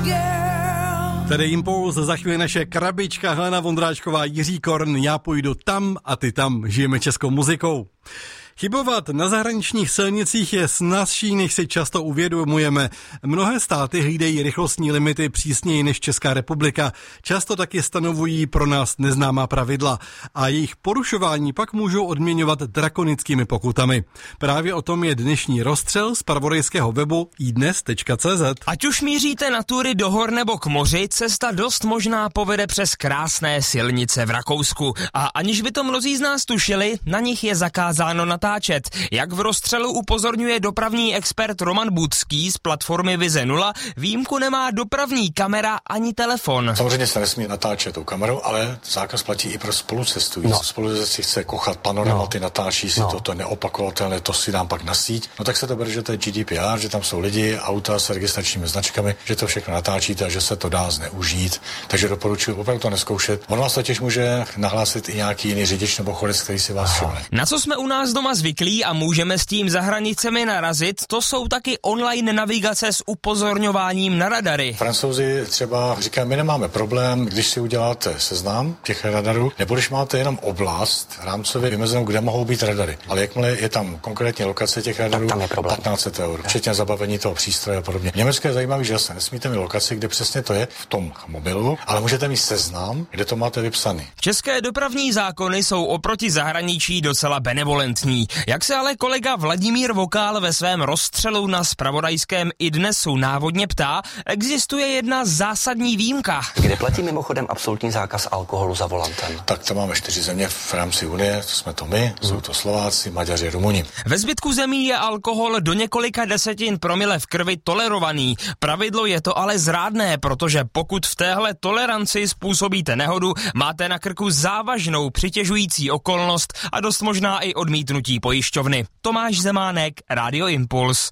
Tady Impuls, za chvíli naše krabička, Helena Vondráčková, Jiří Korn, já půjdu tam a ty tam, žijeme českou muzikou. Chybovat na zahraničních silnicích je snazší, než si často uvědomujeme. Mnohé státy hlídají rychlostní limity přísněji než Česká republika. Často taky stanovují pro nás neznámá pravidla a jejich porušování pak můžou odměňovat drakonickými pokutami. Právě o tom je dnešní rozstřel z zpravodajského webu iDnes.cz. Ať už míříte na tury do hor nebo k moři, cesta dost možná povede přes krásné silnice v Rakousku. A aniž by to mnozí z nás tušili, na nich je zakázáno natáčet. Jak v rozstřelu upozorňuje dopravní expert Roman Budský z platformy Vize 0, výjimku nemá dopravní kamera ani telefon. Samozřejmě se nesmí natáčet tou kamerou, ale zákaz platí i pro spolucestující. Spolucestující chce kochat panoramaty, natáčí si to neopakovatelné, to si dám pak na síť. No tak se to bere, že to je GDPR, že tam jsou lidi, auta s registračními značkami, že to všechno natáčíte a že se to dá zneužít. Takže doporučuji opravdu to neskoušet. On vás totiž může nahlásit i nějaký jiný řidič nebo chodec, který si vás všimne. Na co jsme u nás doma zvyklí a můžeme s tím za hranicemi narazit, to jsou taky online navigace s upozorňováním na radary. Francouzi třeba říkají, my nemáme problém, když si uděláte seznam těch radarů, nebo když máte jenom oblast rámcově vymezenou, kde mohou být radary. Ale jakmile je tam konkrétně lokace těch radarů, 1500 €, včetně zabavení toho přístroje a podobně. V Německu je zajímavý, že vlastně nesmíte mít lokaci, kde přesně to je v tom mobilu, ale můžete mít seznam, kde to máte vypsaný. České dopravní zákony jsou oproti zahraničí docela benevolentní. Jak se ale kolega Vladimír Vokál ve svém rozstřelu na zpravodajském iDnesu návodně ptá, existuje jedna zásadní výjimka. Kde platí mimochodem absolutní zákaz alkoholu za volantem? Tak to máme 4 země v rámci Unie, to jsme to my, jsou to Slováci, Maďaři, Rumuni. Ve zbytku zemí je alkohol do několika desetin promile v krvi tolerovaný. Pravidlo je to ale zrádné, protože pokud v téhle toleranci způsobíte nehodu, máte na krku závažnou přitěžující okolnost a dost možná i odmítnutí pojišťovny. Tomáš Zemánek, Rádio Impuls.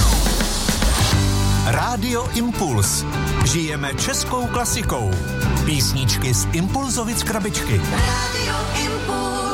Rádio Impuls. Žijeme českou klasikou. Písničky z Impulzovic krabičky. Rádio Impuls.